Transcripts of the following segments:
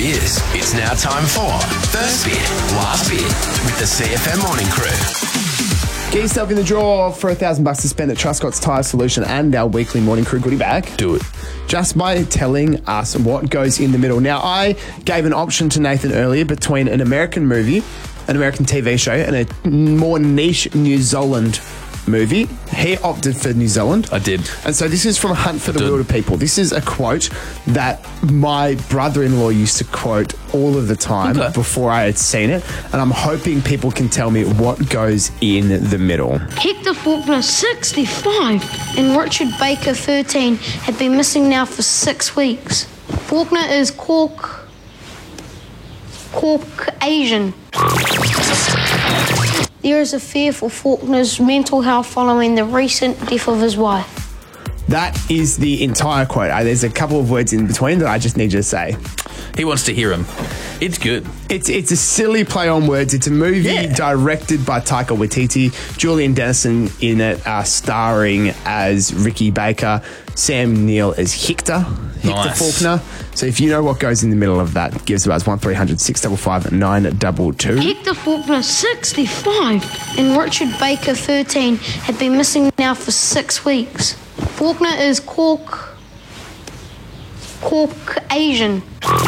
is. It's now time for First Bit, Last Bit with the CFM Morning Crew. Get yourself in the draw for $1,000 to spend at Truscott's Tyre Solution and our weekly Morning Crew goodie bag. Do it. Just by telling us what goes in the middle. Now, I gave an option to Nathan earlier between an American movie, an American TV show, and a more niche New Zealand movie. He opted for New Zealand. I did. And so this is from Hunt for the Wilder People. This is a quote that my brother-in-law used to quote all of the time before I had seen it. And I'm hoping people can tell me what goes in the middle. Hector Faulkner, 65, and Richard Baker, 13, have been missing now for 6 weeks. Faulkner is Caucasian. There is a fear for Faulkner's mental health following the recent death of his wife. That is the entire quote. There's a couple of words in between that I just need you to say. He wants to hear him. It's good. It's a silly play on words. It's a movie directed by Taika Waititi. Julian Dennison in it, starring as Ricky Baker. Sam Neill as Hector Faulkner. So if you know what goes in the middle of that, give us a buzz, 1300 655 922. Hector Faulkner, 65, and Richard Baker, 13, have been missing now for 6 weeks. Faulkner is Caucasian.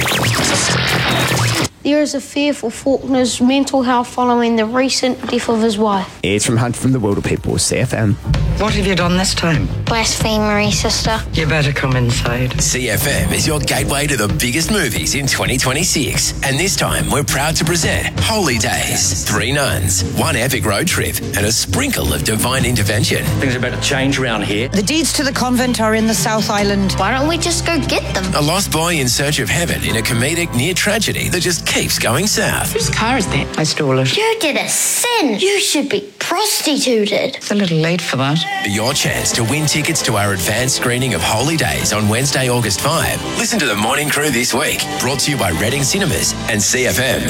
There is a fear for Faulkner's mental health following the recent death of his wife. It's from Hunt from the Wilder People, CFM. What have you done this time? Blasphemery, sister. You better come inside. CFM is your gateway to the biggest movies in 2026. And this time, we're proud to present Holy Days. 3 nuns, 1 epic road trip, and a sprinkle of divine intervention. Things are about to change around here. The deeds to the convent are in the South Island. Why don't we just go get them? A lost boy in search of heaven in a comedic near tragedy that just keeps going south. Whose car is that? I stole it. You did a sin. You should be prostituted. It's a little late for that. Your chance to win tickets to our advanced screening of Holy Days on Wednesday, August 5. Listen to the Morning Crew this week. Brought to you by Reading Cinemas and CFM.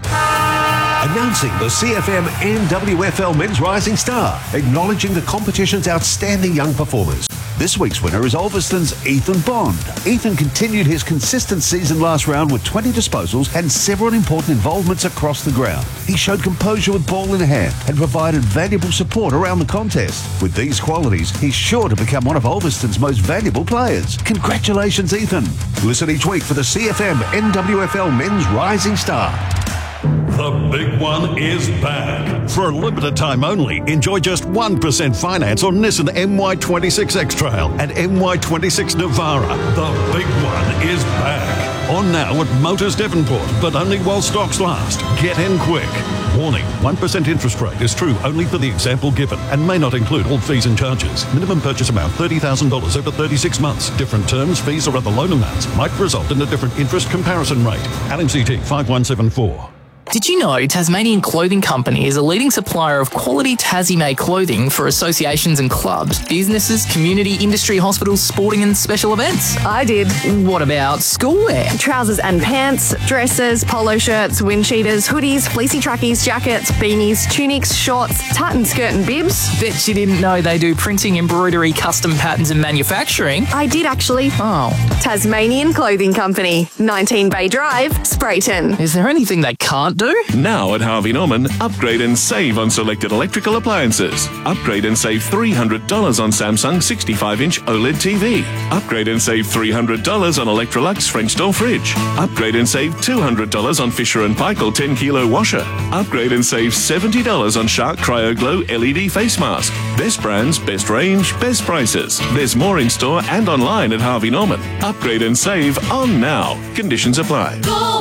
Announcing the CFM NWFL Men's Rising Star, acknowledging the competition's outstanding young performers. This week's winner is Ulverston's Ethan Bond. Ethan continued his consistent season last round with 20 disposals and several important involvements across the ground. He showed composure with ball in hand and provided valuable support around the contest. With these qualities, he's sure to become one of Ulverston's most valuable players. Congratulations, Ethan. Listen each week for the CFM NWFL Men's Rising Star. The big one is back. For a limited time only, enjoy just 1% finance on Nissan MY26 X-Trail and MY26 Navara. The big one is back. On now at Motors Devonport, but only while stocks last. Get in quick. Warning, 1% interest rate is true only for the example given and may not include all fees and charges. Minimum purchase amount $30,000 over 36 months. Different terms, fees or other loan amounts might result in a different interest comparison rate. LMCT 5174. Did you know Tasmanian Clothing Company is a leading supplier of quality Tassie-made clothing for associations and clubs, businesses, community, industry, hospitals, sporting and special events? I did. What about schoolwear? Trousers and pants, dresses, polo shirts, wind cheaters, hoodies, fleecy trackies, jackets, beanies, tunics, shorts, tartan skirt and bibs. Bet you didn't know they do printing, embroidery, custom patterns and manufacturing. I did actually. Oh. Tasmanian Clothing Company, 19 Bay Drive, Sprayton. Is there anything they can't do? Now at Harvey Norman, upgrade and save on selected electrical appliances. Upgrade and save $300 on Samsung 65-inch OLED TV. Upgrade and save $300 on Electrolux French door fridge. Upgrade and save $200 on Fisher & Paykel 10-kilo washer. Upgrade and save $70 on Shark Cryo Glow LED face mask. Best brands, best range, best prices. There's more in store and online at Harvey Norman. Upgrade and save on now. Conditions apply.